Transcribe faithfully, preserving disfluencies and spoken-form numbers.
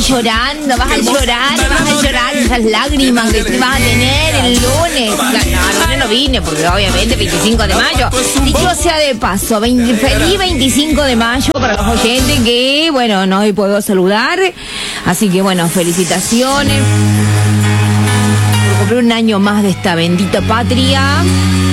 llorando, vas a llorar, vas a llorar esas lágrimas que te vas a tener el lunes. No, el lunes no vine porque obviamente veinticinco de mayo. Dicho sea de paso, veinte, feliz veinticinco de mayo para los oyentes que, bueno, no hoy puedo saludar. Así que, bueno, felicitaciones por cumplir un año más de esta bendita patria.